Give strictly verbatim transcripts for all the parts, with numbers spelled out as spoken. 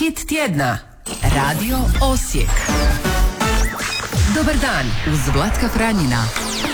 Hit tjedna. Radio Osijek. Dobar dan uz Vlatka Franjina.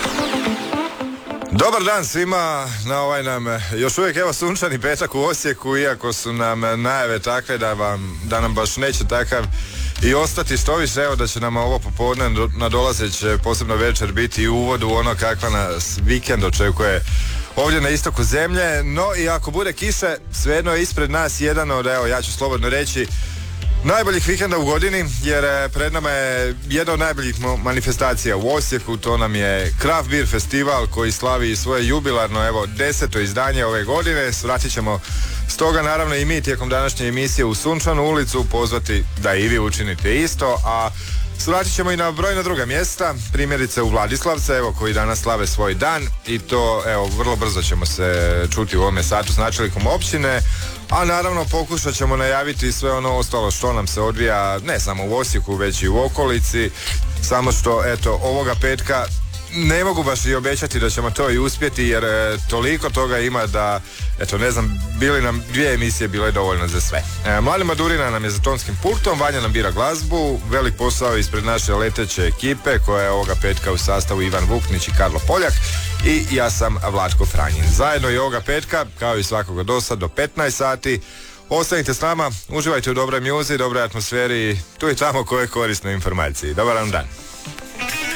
Dobar dan svima na ovaj nam još uvijek evo sunčani petak u Osijeku, iako su nam najave takve da, vam, da nam baš neće takav i ostati. Štoviše, evo da će nam ovo popodne nadolazeće posebno večer biti i uvod u ono kakva nas vikend očekuje ovdje na istoku zemlje. No i ako bude kiše, svejedno je ispred nas jedan od, evo ja ću slobodno reći, najboljih vikenda u godini, jer pred nama je jedna od najboljih manifestacija u Osijeku. To nam je Craft Beer Festival koji slavi svoje jubilarno, evo, deseto izdanje ove godine. Svratit ćemo stoga naravno i mi tijekom današnje emisije u Sunčanu ulicu, pozvati da i vi učinite isto, a svratit ćemo i na brojna druga mjesta, primjerice u Vladislavce, evo, koji danas slave svoj dan, i to, evo, vrlo brzo ćemo se čuti u ovome satu s načelnikom općine, a naravno pokušat ćemo najaviti sve ono ostalo što nam se odvija ne samo u Osijeku, već i u okolici, samo što, eto, ovoga petka ne mogu baš i obećati da ćemo to i uspjeti, jer e, toliko toga ima da, eto, ne znam, bili nam dvije emisije bile dovoljno za sve. E, Mladen Madurina nam je za tonskim pultom, Vanja nam bira glazbu, velik posao ispred naše leteće ekipe koja je ovoga petka u sastavu Ivan Vuknić i Karlo Poljak, i ja sam Vlatko Franjin. Zajedno i ovoga petka, kao i svakoga dosad, do petnaest sati. Ostanite s nama, uživajte u dobroj mjuzi, dobroj atmosferi, tu i tamo koje korisne informacije. Dobar vam dan.